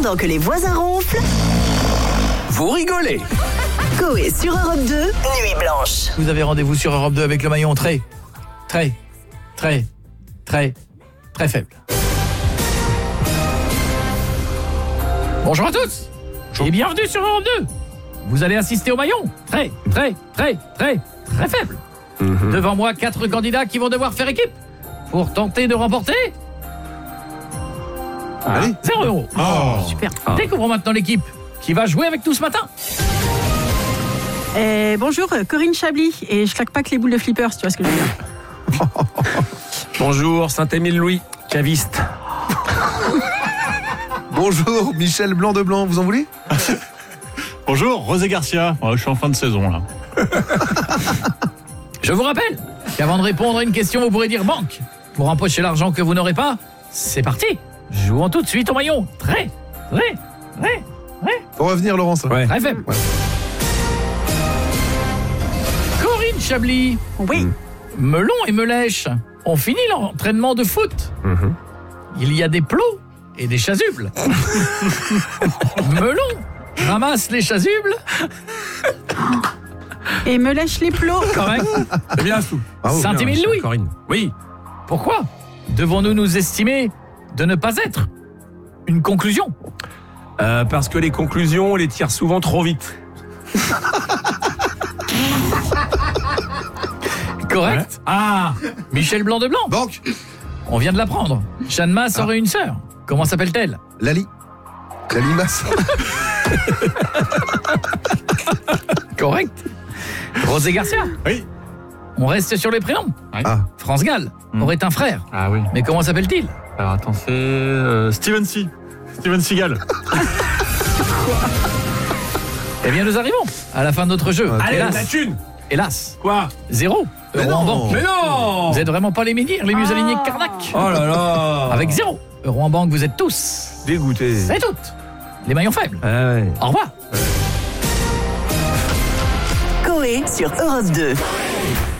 Pendant que les voisins ronflent, Vous rigolez. Coé sur Europe 2, Nuit Blanche. Vous avez rendez-vous sur Europe 2 avec le maillon très faible. Bonjour à tous et bienvenue sur Europe 2. Vous allez assister au maillon très faible. Devant moi, 4 candidats qui vont devoir faire équipe pour tenter de remporter 0 €. Super. Découvrons maintenant l'équipe qui va jouer avec nous ce matin. Bonjour, Corinne Chablis, et je claque pas que les boules de flippers, si tu vois ce que je veux dire. Bonjour, Saint-Émile-Louis, caviste. Bonjour, Michel Blanc de Blanc, vous en voulez? Bonjour, José Garcia. Je suis en fin de saison là. Je vous rappelle qu'avant de répondre à une question, vous pourrez dire banque. Pour empocher l'argent que vous n'aurez pas, c'est parti. Jouons tout de suite au maillon. Très Faut revenir, Laurence. Ouais. très faible. Corinne Chablis, Oui. Melon et Melèche ont fini leur entraînement de foot. Il y a des plots et des chasubles. Melon ramasse les chasubles. Et me lèche les plots. Correct. C'est bien, Sou. Saint-Émile-Louis. Corinne. Oui. Pourquoi devons-nous nous estimer de ne pas être une conclusion? Parce que les conclusions, on les tire souvent trop vite. Correct. Ah, Michel Blanc de Blanc. Banque, On vient de l'apprendre. Jeanne Masse aurait une sœur. Comment s'appelle-t-elle? Lali. Lali Masse. Correct. Rosé Garcia. Oui. On reste sur les prénoms. Ah, France Gall aurait un frère. Ah oui. Mais comment s'appelle-t-il? Alors attends, c'est Steven Seagal. Eh bien, nous arrivons à la fin de notre jeu. Ok. Allez, la Hélas, thune. hélas, Quoi? 0 Mais € en non. banque. Mais non. Vous êtes vraiment pas les menhirs, les mieux alignés que Carnac. Oh là là. Avec 0 € en banque, vous êtes tous Dégoûté. et toutes les maillons faibles. Ah ouais. Au revoir. Coé sur Europe 2.